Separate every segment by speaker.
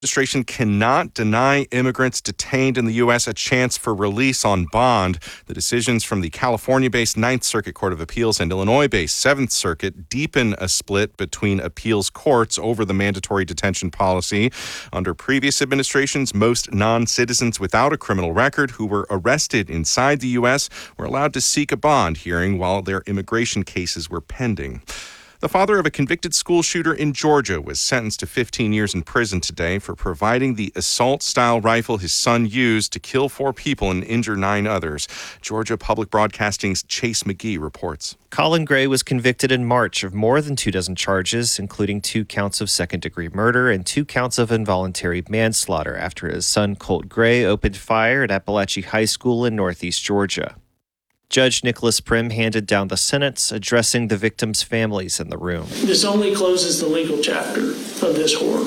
Speaker 1: Administration cannot deny immigrants detained in the U.S. a chance for release on bond. The decisions from the California-based Ninth Circuit Court of Appeals and Illinois-based Seventh Circuit deepen a split between appeals courts over the mandatory detention policy. Under previous administrations, most non-citizens without a criminal record who were arrested inside the U.S. were allowed to seek a bond hearing while their immigration cases were pending. The father of a convicted school shooter in Georgia was sentenced to 15 years in prison today for providing the assault-style rifle his son used to kill 4 people and injure 9 others. Georgia Public Broadcasting's Chase McGee reports.
Speaker 2: Colin Gray was convicted in March of more than 24 charges, including 2 counts of second-degree murder and 2 counts of involuntary manslaughter after his son Colt Gray opened fire at Appalachian High School in northeast Georgia. Judge Nicholas Prim handed down the sentence, addressing the victims' families in the room.
Speaker 3: This only closes the legal chapter of this horror.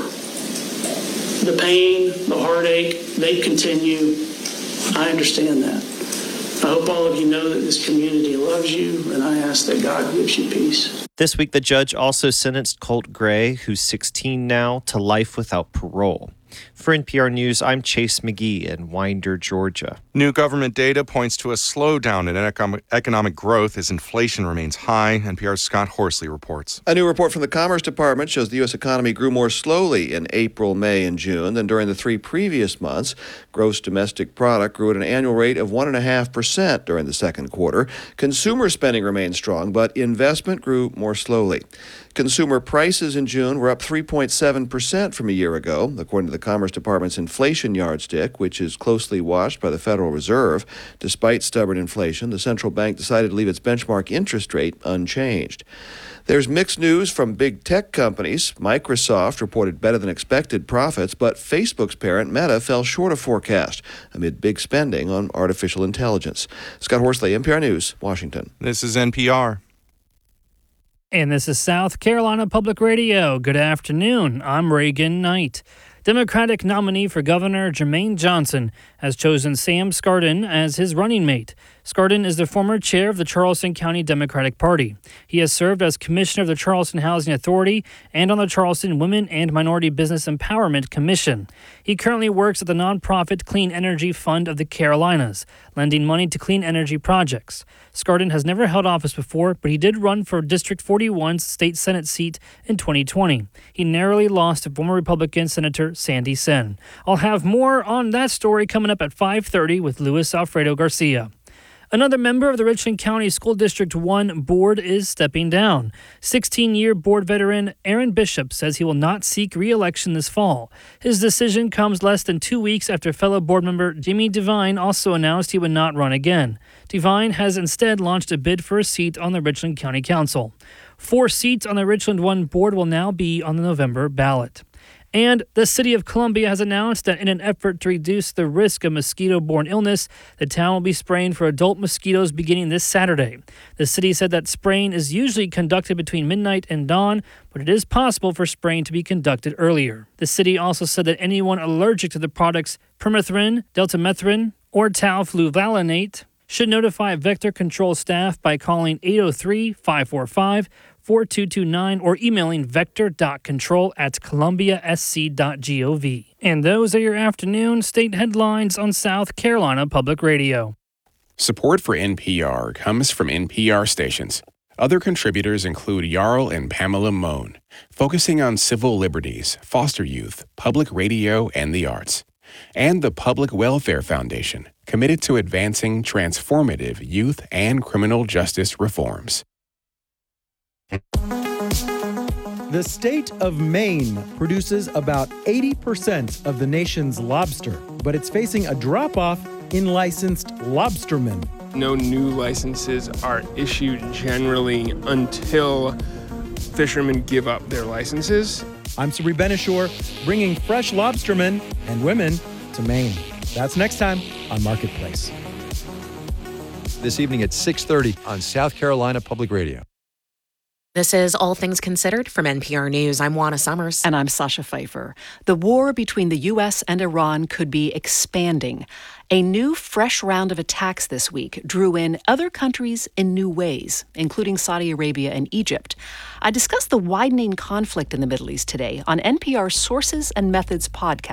Speaker 3: The pain, the heartache, they continue. I understand that. I hope all of you know that this community loves you, and I ask that God gives you peace.
Speaker 2: This week, the judge also sentenced Colt Gray, who's 16 now, to life without parole. For NPR News, I'm Chase McGee in Winder, Georgia.
Speaker 1: New government data points to a slowdown in economic growth as inflation remains high. NPR's Scott Horsley reports.
Speaker 4: A new report from the Commerce Department shows the U.S. economy grew more slowly in April, May, and June than during the 3 previous months. Gross domestic product grew at an annual rate of 1.5% during the second quarter. Consumer spending remained strong, but investment grew more slowly. Consumer prices in June were up 3.7% from a year ago, according to the Commerce Department's inflation yardstick, which is closely watched by the Federal Reserve. Despite stubborn inflation, the central bank decided to leave its benchmark interest rate unchanged. There's mixed news from big tech companies. Microsoft reported better than expected profits, but Facebook's parent, Meta, fell short of forecast amid big spending on artificial intelligence. Scott Horsley, NPR News, Washington.
Speaker 1: This is NPR.
Speaker 5: And this is South Carolina Public Radio. Good afternoon. I'm Reagan Knight. Democratic nominee for Governor Jermaine Johnson has chosen Sam Skardon as his running mate. Skardon is the former chair of the Charleston County Democratic Party. He has served as commissioner of the Charleston Housing Authority and on the Charleston Women and Minority Business Empowerment Commission. He currently works at the nonprofit Clean Energy Fund of the Carolinas, lending money to clean energy projects. Skardon has never held office before, but he did run for District 41's state Senate seat in 2020. He narrowly lost to former Republican Senator Sandy Senn. I'll have more on that story coming up at 5:30 with Luis Alfredo Garcia. Another member of the Richland County School District 1 board is stepping down. 16-year board veteran Aaron Bishop says he will not seek re-election this fall. His decision comes less than 2 weeks after fellow board member Jimmy Devine also announced he would not run again. Devine has instead launched a bid for a seat on the Richland County Council. 4 seats on the Richland 1 board will now be on the November ballot. And the city of Columbia has announced that in an effort to reduce the risk of mosquito-borne illness, the town will be spraying for adult mosquitoes beginning this Saturday. The city said that spraying is usually conducted between midnight and dawn, but it is possible for spraying to be conducted earlier. The city also said that anyone allergic to the products permethrin, deltamethrin, or taufluvalinate should notify vector control staff by calling 803-545-4229 or emailing vector.control@columbiasc.gov. And those are your afternoon state headlines on South Carolina Public Radio.
Speaker 6: Support for NPR comes from NPR stations. Other contributors include Jarl and Pamela Mohn, focusing on civil liberties, foster youth, public radio, and the arts. And the Public Welfare Foundation, committed to advancing transformative youth and criminal justice reforms.
Speaker 7: The state of Maine produces about 80% of the nation's lobster, but it's facing a drop-off in licensed lobstermen.
Speaker 8: No new licenses are issued generally until fishermen give up their licenses.
Speaker 7: I'm Sabri Benishore, bringing fresh lobstermen and women to Maine. That's next time on Marketplace.
Speaker 9: This evening at 6:30 on South Carolina Public Radio. This is All Things Considered from NPR News. I'm Juana Summers.
Speaker 10: And I'm Sasha Pfeiffer. The war between the U.S. and Iran could be expanding. A new, fresh round of attacks this week drew in other countries in new ways, including Saudi Arabia and Egypt. I discussed the widening conflict in the Middle East today on NPR's Sources and Methods podcast.